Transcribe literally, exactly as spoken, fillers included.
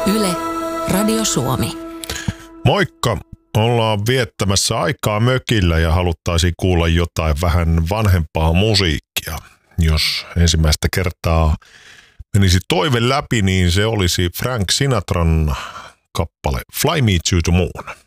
Yle, Radio Suomi. Moikka! Ollaan viettämässä aikaa mökillä ja haluttaisiin kuulla jotain vähän vanhempaa musiikkia. Jos ensimmäistä kertaa menisi toive läpi, niin se olisi Frank Sinatran kappale Fly Me to the Moon.